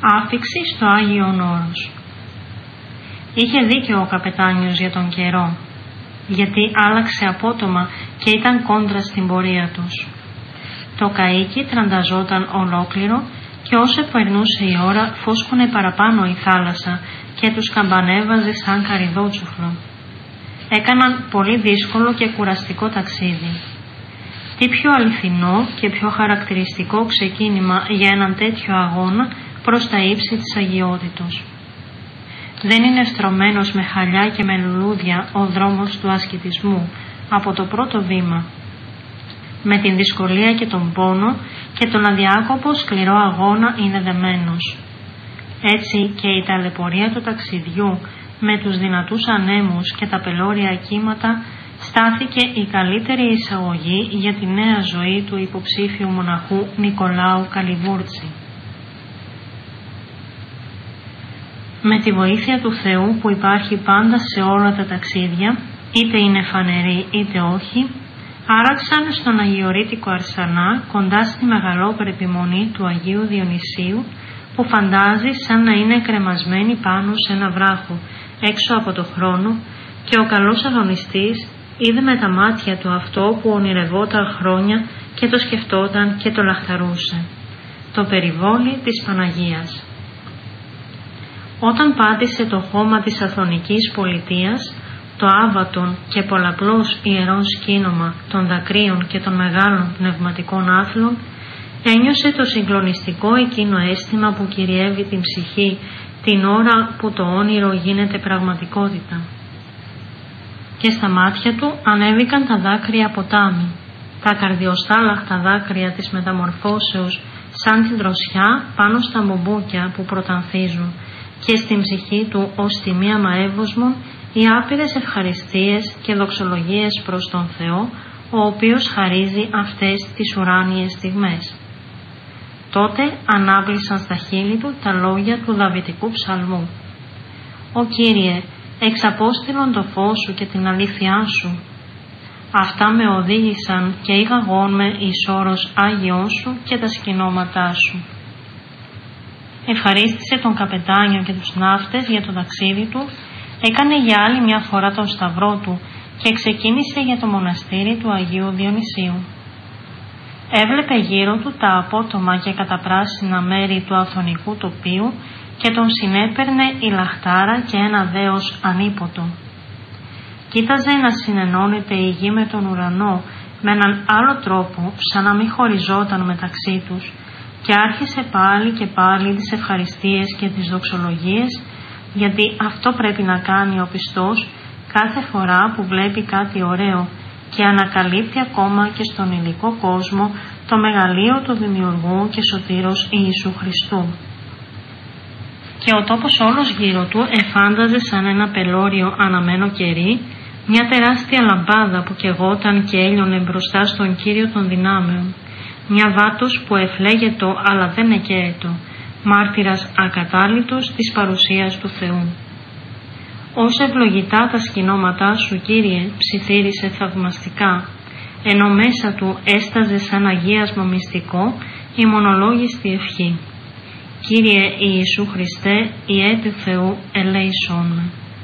Άφιξη στο Άγιον Όρος. Είχε δίκιο ο καπετάνιος για τον καιρό, γιατί άλλαξε απότομα και ήταν κόντρα στην πορεία τους. Το καΐκι τρανταζόταν ολόκληρο και όσο περνούσε η ώρα φούσκωνε παραπάνω η θάλασσα και τους καμπανέβαζε σαν καρυδότσουφλο. Έκαναν πολύ δύσκολο και κουραστικό ταξίδι. Τι πιο αληθινό και πιο χαρακτηριστικό ξεκίνημα για έναν τέτοιο αγώνα προς τα ύψη της αγιότητος. Δεν είναι στρωμένος με χαλιά και με λουλούδια ο δρόμος του ασκητισμού από το πρώτο βήμα. Με την δυσκολία και τον πόνο και τον αδιάκοπο σκληρό αγώνα είναι δεμένος. Έτσι και η ταλαιπωρία του ταξιδιού με τους δυνατούς ανέμους και τα πελώρια κύματα στάθηκε η καλύτερη εισαγωγή για τη νέα ζωή του υποψήφιου μοναχού Νικολάου Καλιβούρτσι. Με τη βοήθεια του Θεού που υπάρχει πάντα σε όλα τα ταξίδια, είτε είναι φανερή είτε όχι, άραξαν στον Αγιορείτικο Αρσανά κοντά στη μεγαλόπρεπη μονή του Αγίου Διονυσίου, που φαντάζει σαν να είναι κρεμασμένη πάνω σε ένα βράχο έξω από το χρόνο, και ο καλός αγωνιστής είδε με τα μάτια του αυτό που ονειρευόταν χρόνια και το σκεφτόταν και το λαχταρούσε, το περιβόλι της Παναγίας. Όταν πάτησε το χώμα της Αθωνικής πολιτείας, το άβατον και πολλαπλώς ιερόν σκήνομα των δακρύων και των μεγάλων πνευματικών άθλων, ένιωσε το συγκλονιστικό εκείνο αίσθημα που κυριεύει την ψυχή την ώρα που το όνειρο γίνεται πραγματικότητα. Και στα μάτια του ανέβηκαν τα δάκρυα ποτάμι, τα καρδιοστάλαχτα δάκρυα της μεταμορφώσεως, σαν την δροσιά πάνω στα μπουμπούκια που πρωτανθίζουν, και στην ψυχή του ως τιμίαμα εύωσμον οι άπειρες ευχαριστίες και δοξολογίες προς τον Θεό, ο οποίος χαρίζει αυτές τις ουράνιες στιγμές. Τότε ανάβλησαν στα χείλη του τα λόγια του Δαβητικού ψαλμού. «Ω Κύριε, εξαπόστειλον το φως σου και την αλήθειά σου. Αυτά με οδήγησαν και ήγαγόν με εις όρος Άγιον σου και τα σκηνώματά σου». Ευχαρίστησε τον καπετάνιο και τους ναύτες για το ταξίδι του, έκανε για άλλη μια φορά τον σταυρό του και ξεκίνησε για το μοναστήρι του Αγίου Διονυσίου. Έβλεπε γύρω του τα απότομα και καταπράσινα μέρη του αθωνικού τοπίου και τον συνέπαιρνε η λαχτάρα και ένα δέος ανίποτο. Κοίταζε να συνενώνεται η γη με τον ουρανό με έναν άλλο τρόπο, σαν να μην χωριζόταν μεταξύ τους, και άρχισε πάλι και πάλι τις ευχαριστίες και τις δοξολογίες, γιατί αυτό πρέπει να κάνει ο πιστός κάθε φορά που βλέπει κάτι ωραίο και ανακαλύπτει ακόμα και στον υλικό κόσμο το μεγαλείο του Δημιουργού και Σωτήρος Ιησού Χριστού. Και ο τόπος όλος γύρω του εφάνταζε σαν ένα πελώριο αναμένο κερί, μια τεράστια λαμπάδα που καιγόταν και έλειωνε μπροστά στον Κύριο των δυνάμεων, μια βάτος που εφλέγετο αλλά δεν εκαίετο, μάρτυρας ακατάλητος της παρουσίας του Θεού. «Ως ευλογητά τα σκηνώματά σου, Κύριε», ψιθύρισε θαυμαστικά, ενώ μέσα του έσταζε σαν αγίασμα μυστικό η μονολόγιστη ευχή: «Κύριε Ιησού Χριστέ, Ιε του Θεού, ελέησόν με».